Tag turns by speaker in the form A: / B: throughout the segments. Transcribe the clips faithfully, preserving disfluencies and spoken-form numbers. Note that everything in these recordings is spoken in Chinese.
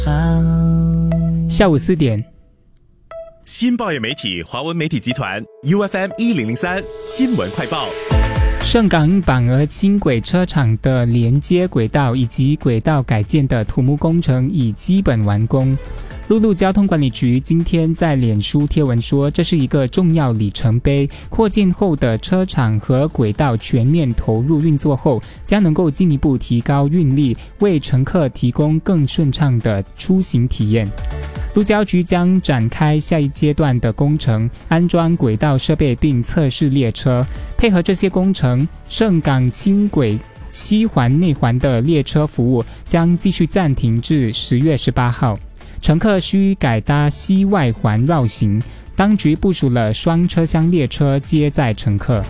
A: 下午四点，
B: 新报业媒体华文媒体集团 U F M 一零零三新闻快报。
A: 盛港板儿轻轨车厂的连接轨道以及轨道改建的土木工程已基本完工。陆路交通管理局今天在脸书贴文说，这是一个重要里程碑，扩建后的车厂和轨道全面投入运作后，将能够进一步提高运力，为乘客提供更顺畅的出行体验。路交局将展开下一阶段的工程，安装轨道设备并测试列车。配合这些工程，盛港轻轨西环内环的列车服务将继续暂停至十月十八号。乘客需改搭西外环绕行，当局部署了双车厢列车接载乘客。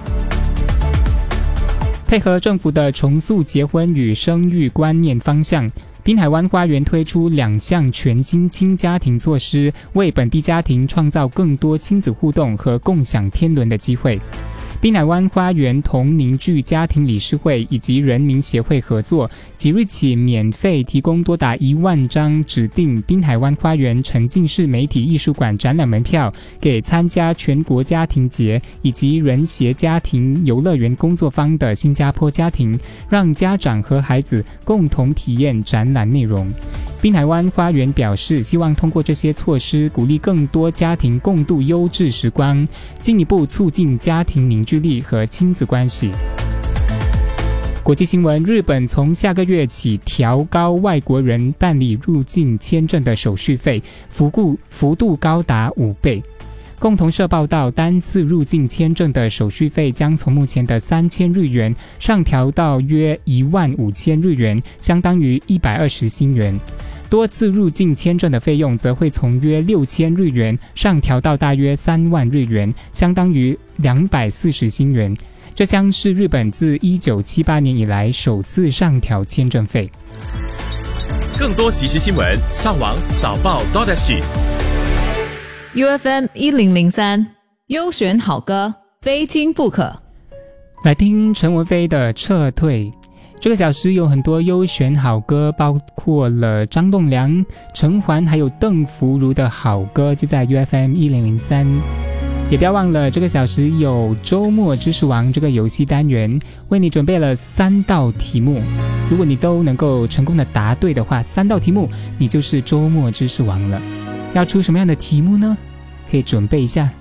A: 配合政府的重塑结婚与生育观念方向，滨海湾花园推出两项全新亲家庭措施，为本地家庭创造更多亲子互动和共享天伦的机会。滨海湾花园同凝聚家庭理事会以及人民协会合作，即日起免费提供多达一万张指定滨海湾花园沉浸式媒体艺术馆展览门票给参加全国家庭节以及人协家庭游乐园工作坊的新加坡家庭，让家长和孩子共同体验展览内容。滨海湾花园表示，希望通过这些措施鼓励更多家庭共度优质时光，进一步促进家庭凝聚力和亲子关系。国际新闻，日本从下个月起调高外国人办理入境签证的手续费，幅度幅度高达五倍。共同社报道，单次入境签证的手续费将从目前的三千日元上调到约一万五千日元，相当于一百二十新元。多次入境签证的费用则会从约六千日元上调到大约三万日元，相当于两百四十新元。这将是日本自一九七八年以来首次上调签证费。
B: 更多即时新闻，上网早报
C: .U F M 一零零三优选好歌，非听不可。
A: 来听陈文飞的《撤退》。这个小时有很多优选好歌，包括了张栋梁、陈环还有邓福如的好歌，就在 U F M 一零零三。也不要忘了，这个小时有周末知识王这个游戏单元，为你准备了三道题目。如果你都能够成功的答对的话，三道题目你就是周末知识王了。要出什么样的题目呢？可以准备一下。